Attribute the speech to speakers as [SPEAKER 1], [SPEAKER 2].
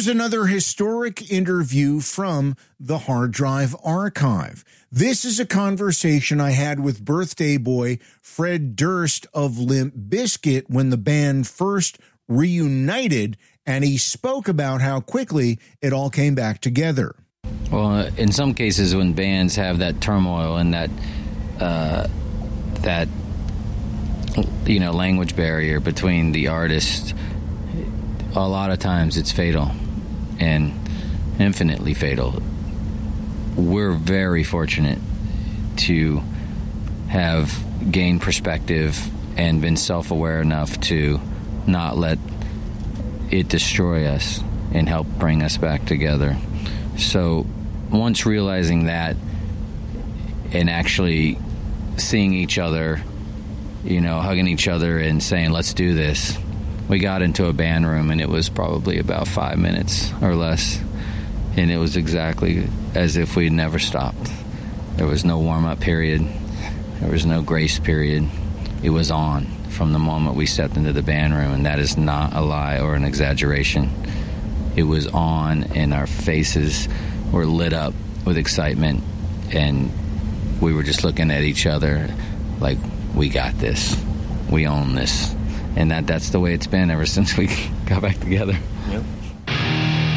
[SPEAKER 1] Here's another historic interview from the Hard Drive Archive. This is a conversation I had with birthday boy Fred Durst of Limp Bizkit when the band first reunited, and he spoke about how quickly it all came back together.
[SPEAKER 2] Well, in some cases when bands have that turmoil and that language barrier between the artist, a lot of times it's fatal and infinitely fatal. We're very fortunate to have gained perspective and been self-aware enough to not let it destroy us and help bring us back together. So once realizing that and actually seeing each other, hugging each other and saying, let's do this, we got into a band room, and it was probably about 5 minutes or less, and it was exactly as if we'd never stopped. There was no warm-up period. There was no grace period. It was on from the moment we stepped into the band room, and that is not a lie or an exaggeration. It was on, and our faces were lit up with excitement, and we were just looking at each other like, we got this. We own this. And that's the way it's been ever since we got back together.
[SPEAKER 3] Yep.